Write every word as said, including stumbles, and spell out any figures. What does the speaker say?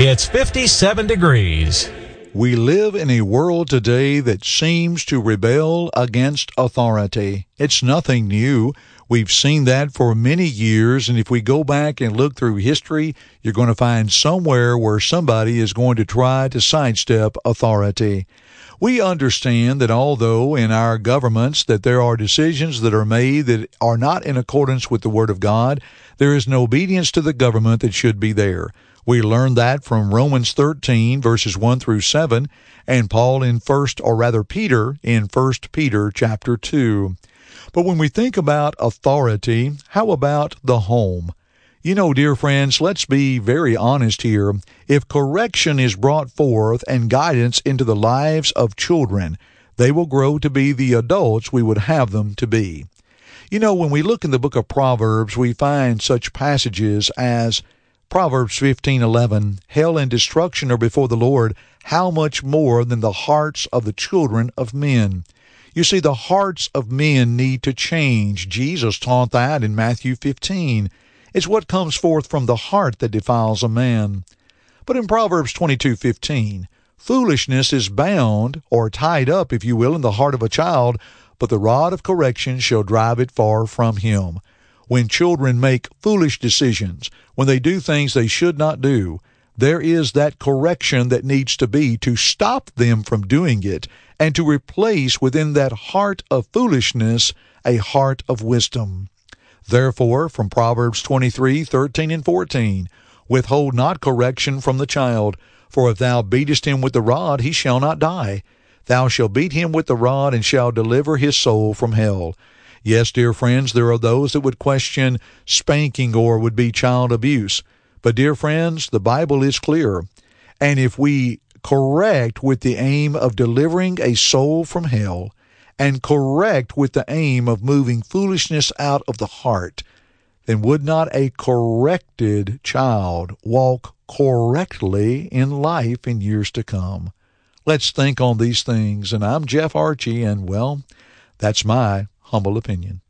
It's fifty-seven degrees. We live in a world today that seems to rebel against authority. It's nothing new. We've seen that for many years, and if we go back and look through history, you're going to find somewhere where somebody is going to try to sidestep authority. We understand that although in our governments that there are decisions that are made that are not in accordance with the Word of God, there is no obedience to the government that should be there. We learned that from Romans thirteen, verses one through seven, and Paul in first, or rather Peter, in First Peter chapter two. But when we think about authority, how about the home? You know, dear friends, let's be very honest here. If correction is brought forth and guidance into the lives of children, they will grow to be the adults we would have them to be. You know, when we look in the book of Proverbs, we find such passages as Proverbs fifteen eleven, hell and destruction are before the Lord, how much more than the hearts of the children of men. You see, the hearts of men need to change. Jesus taught that in Matthew fifteen. It's what comes forth from the heart that defiles a man. But in Proverbs twenty-two fifteen, foolishness is bound, or tied up, if you will, in the heart of a child, but the rod of correction shall drive it far from him. When children make foolish decisions, when they do things they should not do, there is that correction that needs to be to stop them from doing it and to replace within that heart of foolishness a heart of wisdom. Therefore, from Proverbs twenty-three thirteen and fourteen, withhold not correction from the child, for if thou beatest him with the rod, he shall not die. Thou shalt beat him with the rod, and shalt deliver his soul from hell. Yes, dear friends, there are those that would question spanking or would be child abuse. But, dear friends, the Bible is clear. And if we correct with the aim of delivering a soul from hell, and correct with the aim of moving foolishness out of the heart, then would not a corrected child walk correctly in life in years to come? Let's think on these things. And I'm Jeff Archie, and, well, that's my humble opinion.